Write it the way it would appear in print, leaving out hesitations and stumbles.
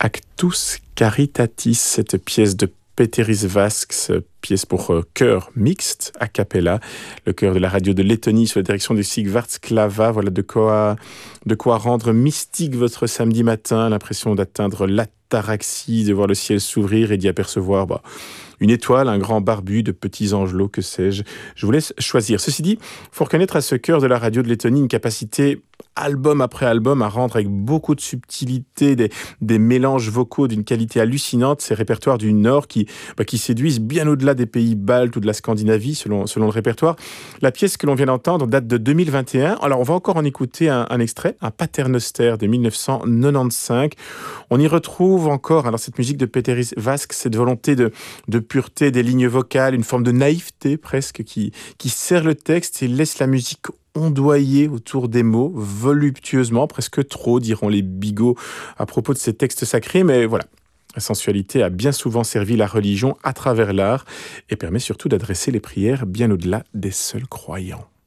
Actus Caritatis, cette pièce de Péteris Vasks, pièce pour chœur mixte, a cappella, le chœur de la radio de Lettonie sous la direction de Sigvard Sklava. Voilà de quoi rendre mystique votre samedi matin, l'impression d'atteindre l'ataraxie, de voir le ciel s'ouvrir et d'y apercevoir une étoile, un grand barbu, de petits angelots, que sais-je. Je vous laisse choisir. Ceci dit, il faut reconnaître à ce chœur de la radio de Lettonie une capacité, album après album, à rendre avec beaucoup de subtilité des mélanges vocaux d'une qualité hallucinante, ces répertoires du Nord qui séduisent bien au-delà des pays baltes ou de la Scandinavie, selon le répertoire. La pièce que l'on vient d'entendre date de 2021. Alors, on va encore en écouter un extrait, un Paternoster de 1995. On y retrouve encore, alors cette musique de Péteris Vasks, cette volonté de pureté des lignes vocales, une forme de naïveté presque qui serre le texte et laisse la musique ondoyer autour des mots, voluptueusement, presque trop, diront les bigots à propos de ces textes sacrés, mais voilà. La sensualité a bien souvent servi la religion à travers l'art et permet surtout d'adresser les prières bien au-delà des seuls croyants.